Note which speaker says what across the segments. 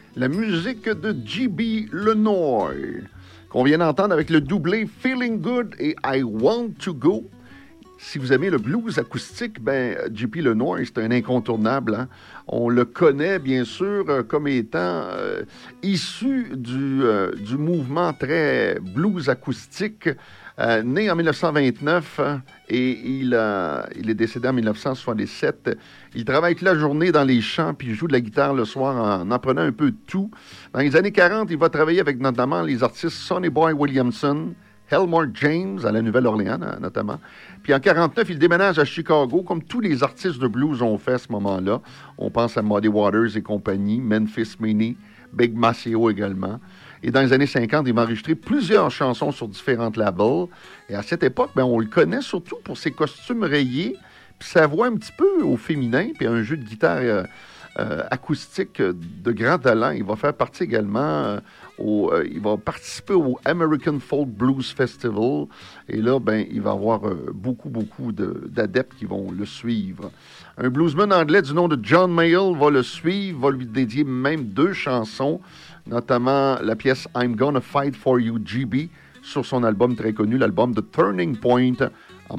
Speaker 1: la musique de J.B. Lenoir, qu'on vient d'entendre avec le doublé Feeling Good et I Want to Go. Si vous aimez le blues acoustique, ben J.P. Lenoir, c'est un incontournable. Hein? On le connaît, bien sûr, comme étant issu du mouvement très blues acoustique, né en 1929 et il est décédé en 1977. Il travaille toute la journée dans les champs puis il joue de la guitare le soir en apprenant un peu de tout. Dans les années 40, il va travailler avec notamment les artistes Sonny Boy Williamson, Elmore James, à la Nouvelle-Orléans, notamment. Puis en 1949, il déménage à Chicago, comme tous les artistes de blues ont fait à ce moment-là. On pense à Muddy Waters et compagnie, Memphis Minnie, Big Maceo également. Et dans les années 50, il va enregistrer plusieurs chansons sur différentes labels. Et à cette époque, ben, on le connaît surtout pour ses costumes rayés, puis sa voix un petit peu au féminin, puis un jeu de guitare acoustique de grand talent. Il va faire partie également... il va participer au American Folk Blues Festival. Et là, ben, il va avoir beaucoup d'adeptes qui vont le suivre. Un bluesman anglais du nom de John Mayall va le suivre, va lui dédier même 2 chansons, notamment la pièce I'm Gonna Fight for You, GB, sur son album très connu, l'album The Turning Point, en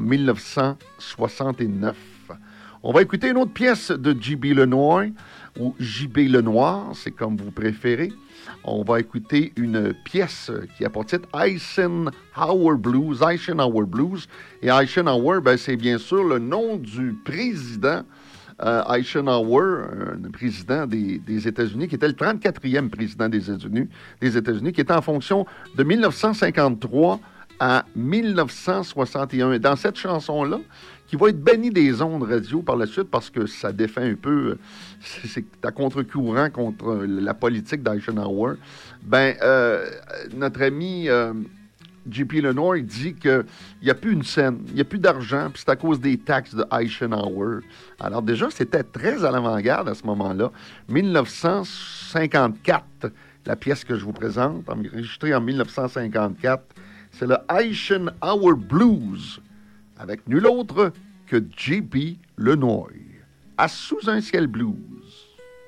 Speaker 1: 1969. On va écouter une autre pièce de J.B. Lenoir, ou J.B. Lenoir, c'est comme vous préférez. On va écouter une pièce qui a pour titre Eisenhower Blues. Eisenhower Blues. Et Eisenhower, ben, c'est bien sûr le nom du président Eisenhower, un président des États-Unis, qui était le 34e président des États-Unis, qui était en fonction de 1953 à 1961. Et dans cette chanson-là, qui va être banni des ondes radio par la suite parce que ça défend un peu, c'est à contre-courant contre la politique d'Eisenhower. Ben, notre ami J.P. Lenoir, il dit qu'il n'y a plus une scène, il n'y a plus d'argent, puis c'est à cause des taxes de Eisenhower. Alors déjà, c'était très à l'avant-garde à ce moment-là. 1954, la pièce que je vous présente, enregistrée en 1954, c'est le Eisenhower Blues, avec nul autre que J.P. Lenoir, à Sous un ciel blues.